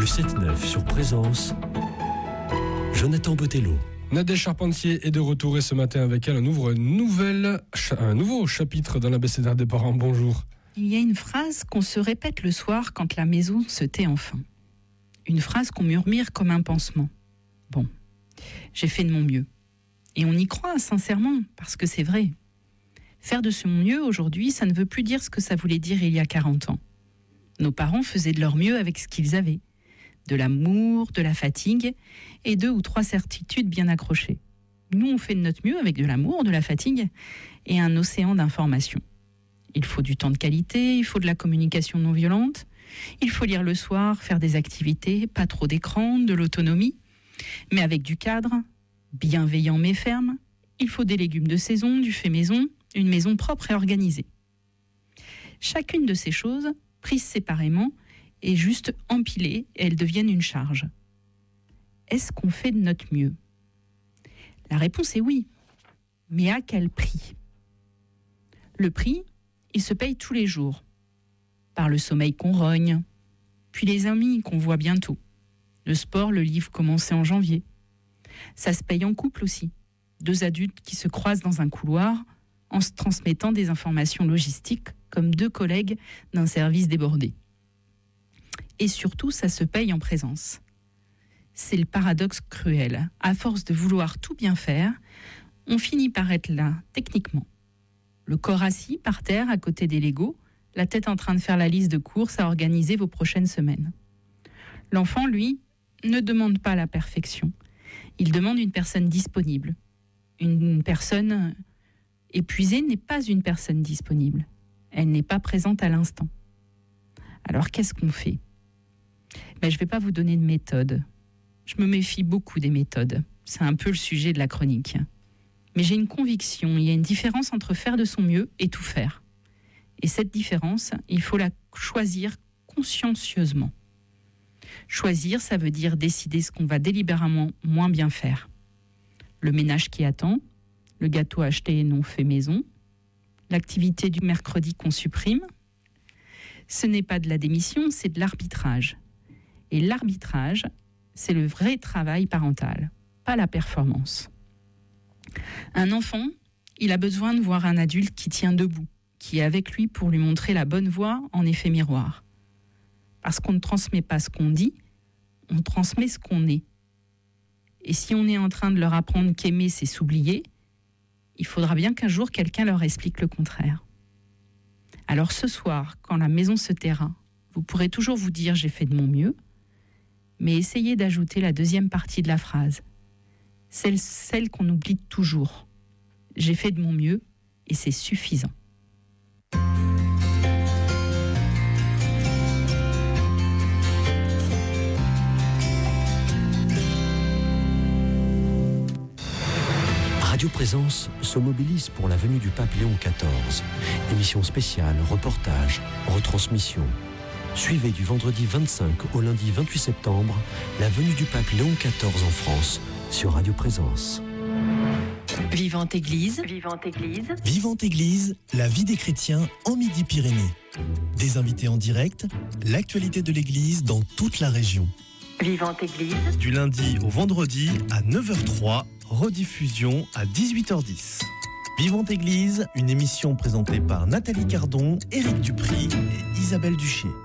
Le 7-9 sur Présence, Jonathan Botello. Nadège Charpentier est de retour et ce matin avec elle on ouvre un nouveau chapitre dans l'abécédaire des parents. Bonjour. Il y a une phrase qu'on se répète le soir quand la maison se tait enfin. Une phrase qu'on murmure comme un pansement. Bon, j'ai fait de mon mieux. Et on y croit sincèrement parce que c'est vrai. Faire de son mieux aujourd'hui, ça ne veut plus dire ce que ça voulait dire il y a 40 ans. Nos parents faisaient de leur mieux avec ce qu'ils avaient. De l'amour, de la fatigue et 2 ou 3 certitudes bien accrochées. Nous, on fait de notre mieux avec de l'amour, de la fatigue et un océan d'informations. Il faut du temps de qualité, il faut de la communication non violente, il faut lire le soir, faire des activités, pas trop d'écran, de l'autonomie, mais avec du cadre, bienveillant mais ferme. Il faut des légumes de saison, du fait maison, une maison propre et organisée. Chacune de ces choses, prises séparément, est juste empilée et elles deviennent une charge. Est-ce qu'on fait de notre mieux ? La réponse est oui, mais à quel prix ? Le prix, il se paye tous les jours, par le sommeil qu'on rogne, puis les amis qu'on voit bientôt, le sport, le livre commencé en janvier. Ça se paye en couple aussi, 2 adultes qui se croisent dans un couloir en se transmettant des informations logistiques comme 2 collègues d'un service débordé. Et surtout, ça se paye en présence. C'est le paradoxe cruel. À force de vouloir tout bien faire, on finit par être là, techniquement. Le corps assis par terre à côté des Legos, la tête en train de faire la liste de courses à organiser vos prochaines semaines. L'enfant, lui, ne demande pas la perfection. Il demande une personne disponible. Une personne épuisée n'est pas une personne disponible. Elle n'est pas présente à l'instant. Alors, qu'est-ce qu'on fait ? Je ne vais pas vous donner de méthode. Je me méfie beaucoup des méthodes. C'est un peu le sujet de la chronique. Mais j'ai une conviction, il y a une différence entre faire de son mieux et tout faire. Et cette différence, il faut la choisir consciencieusement. Choisir, ça veut dire décider ce qu'on va délibérément moins bien faire. Le ménage qui attend, le gâteau acheté et non fait maison, l'activité du mercredi qu'on supprime. Ce n'est pas de la démission, c'est de l'arbitrage. Et l'arbitrage, c'est le vrai travail parental, pas la performance. Un enfant, il a besoin de voir un adulte qui tient debout, qui est avec lui pour lui montrer la bonne voie en effet miroir. Parce qu'on ne transmet pas ce qu'on dit, on transmet ce qu'on est. Et si on est en train de leur apprendre qu'aimer, c'est s'oublier, il faudra bien qu'un jour quelqu'un leur explique le contraire. Alors ce soir, quand la maison se taira, vous pourrez toujours vous dire « j'ai fait de mon mieux », mais essayez d'ajouter la deuxième partie de la phrase. Celle qu'on oublie toujours. J'ai fait de mon mieux et c'est suffisant. Radio Présence se mobilise pour la venue du pape Léon XIV. Émission spéciale, reportage, retransmission. Suivez du vendredi 25 au lundi 28 septembre la venue du pape Léon XIV en France sur Radio Présence. Vivante Église. Vivante Église. Vivante Église, la vie des chrétiens en Midi-Pyrénées. Des invités en direct, l'actualité de l'Église dans toute la région. Vivante Église. Du lundi au vendredi à 9h03, rediffusion à 18h10. Vivante Église, une émission présentée par Nathalie Cardon, Éric Dupry et Isabelle Duchier.